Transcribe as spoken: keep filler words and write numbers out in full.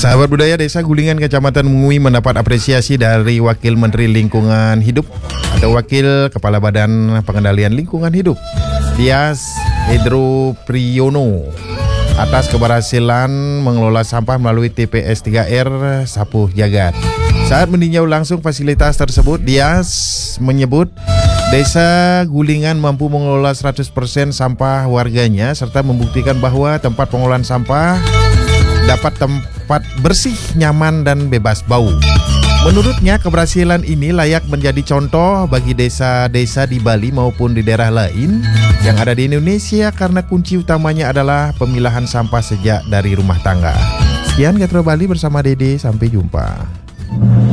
Sahabat budaya Desa Gulingan Kecamatan Mengui mendapat apresiasi dari Wakil Menteri Lingkungan Hidup atau Wakil Kepala Badan Pengendalian Lingkungan Hidup Dias Hendro Priyono atas keberhasilan mengelola sampah melalui T P S tiga R Sapuh Jagat. Saat meninjau langsung fasilitas tersebut, Dias menyebut Desa Gulingan mampu mengelola seratus persen sampah warganya serta membuktikan bahwa tempat pengolahan sampah dapat tempat bersih, nyaman, dan bebas bau. Menurutnya, keberhasilan ini layak menjadi contoh bagi desa-desa di Bali maupun di daerah lain yang ada di Indonesia karena kunci utamanya adalah pemilahan sampah sejak dari rumah tangga. Sekian Getro Bali bersama Dede, sampai jumpa.